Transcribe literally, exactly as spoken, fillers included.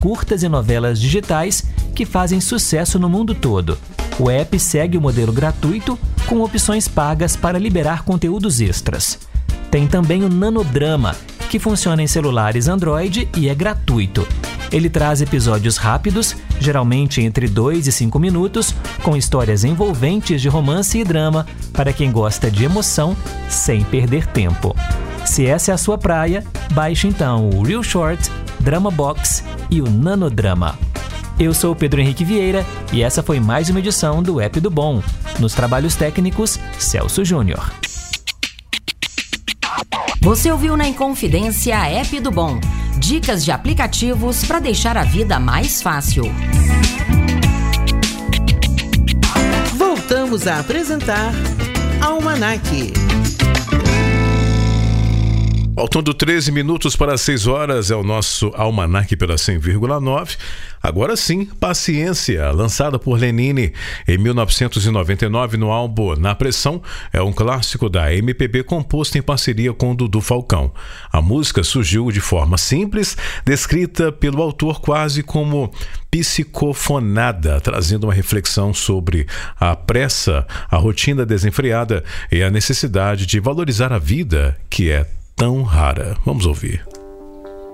curtas e novelas digitais que fazem sucesso no mundo todo. O app segue o modelo gratuito com opções pagas para liberar conteúdos extras. Tem também o Nanodrama, que funciona em celulares Android e é gratuito. Ele traz episódios rápidos, geralmente entre dois e cinco minutos, com histórias envolventes de romance e drama para quem gosta de emoção sem perder tempo. Se essa é a sua praia, baixe então o Real Short, Drama Box e o Nanodrama. Eu sou o Pedro Henrique Vieira e essa foi mais uma edição do App do Bom. Nos trabalhos técnicos, Celso Júnior. Você ouviu na Inconfidência App do Bom. Dicas de aplicativos para deixar a vida mais fácil. Voltamos a apresentar Almanac. Faltando treze minutos para as seis horas, é o nosso Almanac pela cem vírgula nove. Agora sim, Paciência, lançada por Lenine em mil novecentos e noventa e nove no álbum Na Pressão, é um clássico da M P B composto em parceria com Dudu Falcão. A música surgiu de forma simples, descrita pelo autor quase como psicofonada, trazendo uma reflexão sobre a pressa, a rotina desenfreada e a necessidade de valorizar a vida, que é tão rara. Vamos ouvir.